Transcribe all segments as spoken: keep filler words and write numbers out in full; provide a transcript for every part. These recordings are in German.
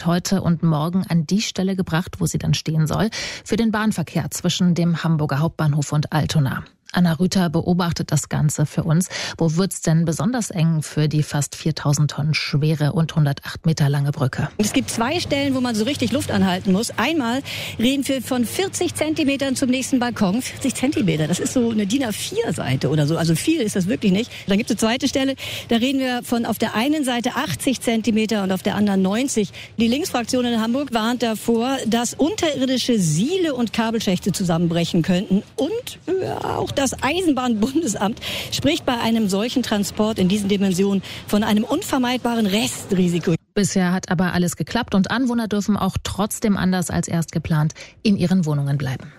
heute und morgen an die Stelle gebracht, wo sie dann stehen soll, für den Bahnverkehr zwischen dem Hamburger Hauptbahnhof und Altona. Anna Rüther beobachtet das Ganze für uns. Wo wird's denn besonders eng für die fast viertausend Tonnen schwere und hundertacht Meter lange Brücke? Es gibt zwei Stellen, wo man so richtig Luft anhalten muss. Einmal reden wir von vierzig Zentimetern zum nächsten Balkon. vierzig Zentimeter, das ist so eine D I N A vier Seite oder so. Also viel ist das wirklich nicht. Dann gibt es eine zweite Stelle, da reden wir von auf der einen Seite achtzig Zentimeter und auf der anderen neunzig. Die Linksfraktion in Hamburg warnt davor, dass unterirdische Siele und Kabelschächte zusammenbrechen könnten. Und ja, auch das Eisenbahnbundesamt spricht bei einem solchen Transport in diesen Dimensionen von einem unvermeidbaren Restrisiko. Bisher hat aber alles geklappt und Anwohner dürfen auch trotzdem anders als erst geplant in ihren Wohnungen bleiben.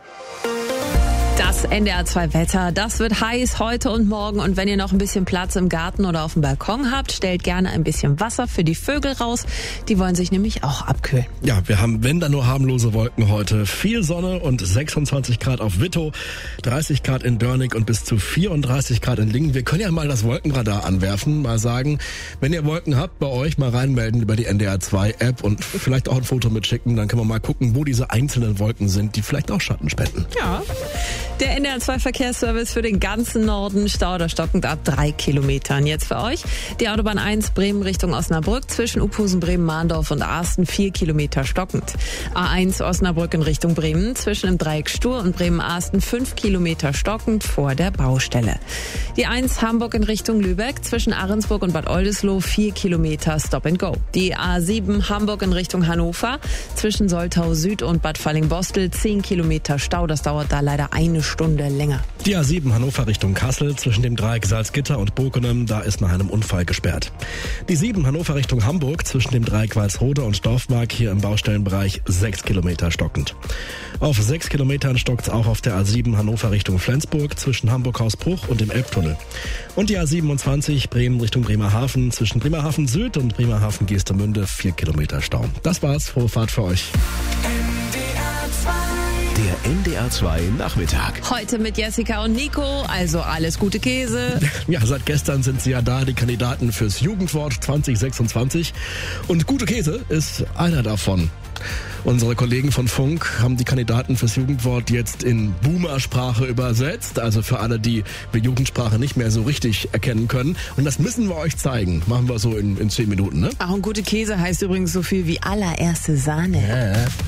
Das N D R zwei Wetter, das wird heiß heute und morgen. Und wenn ihr noch ein bisschen Platz im Garten oder auf dem Balkon habt, stellt gerne ein bisschen Wasser für die Vögel raus. Die wollen sich nämlich auch abkühlen. Ja, wir haben, wenn dann nur harmlose Wolken heute. Viel Sonne und sechsundzwanzig Grad auf Wittow, dreißig Grad in Dörnig und bis zu vierunddreißig Grad in Lingen. Wir können ja mal das Wolkenradar anwerfen, mal sagen, wenn ihr Wolken habt bei euch, mal reinmelden über die N D R zwei App und vielleicht auch ein Foto mitschicken. Dann können wir mal gucken, wo diese einzelnen Wolken sind, die vielleicht auch Schatten spenden. Ja. Der N D R zwei Verkehrsservice für den ganzen Norden, Stau oder stockend ab drei Kilometern. Jetzt für euch die Autobahn eins Bremen Richtung Osnabrück zwischen Uphusen, Bremen, Mahndorf und Arsten vier Kilometer stockend. A eins Osnabrück in Richtung Bremen zwischen dem Dreieck Stur und Bremen-Arsten fünf Kilometer stockend vor der Baustelle. Die eins Hamburg in Richtung Lübeck zwischen Ahrensburg und Bad Oldesloe vier Kilometer Stop and Go. Die A sieben Hamburg in Richtung Hannover zwischen Soltau Süd und Bad Fallingbostel zehn Kilometer Stau. Das dauert da leider eine Stunde länger. Die A sieben Hannover Richtung Kassel zwischen dem Dreieck Salzgitter und Bokenem, da ist nach einem Unfall gesperrt. Die sieben Hannover Richtung Hamburg zwischen dem Dreieck Walsrode und Dorfmark hier im Baustellenbereich sechs Kilometer stockend. Auf sechs Kilometern stockt's auch auf der A sieben Hannover Richtung Flensburg zwischen Hamburg-Hausbruch und dem Elbtunnel. Und die A siebenundzwanzig Bremen Richtung Bremerhaven zwischen Bremerhaven Süd und Bremerhaven Geestemünde vier Kilometer Stau. Das war's, frohe Fahrt für euch. Der N D R zwei Nachmittag. Heute mit Jessica und Nico, also alles gute Käse. Ja, seit gestern sind sie ja da, die Kandidaten fürs Jugendwort zwanzig sechsundzwanzig. Und gute Käse ist einer davon. Unsere Kollegen von Funk haben die Kandidaten fürs Jugendwort jetzt in Boomer-Sprache übersetzt. Also für alle, die wir Jugendsprache nicht mehr so richtig erkennen können. Und das müssen wir euch zeigen. Machen wir so in, in zehn Minuten, ne? Ach, und gute Käse heißt übrigens so viel wie allererste Sahne. Ja.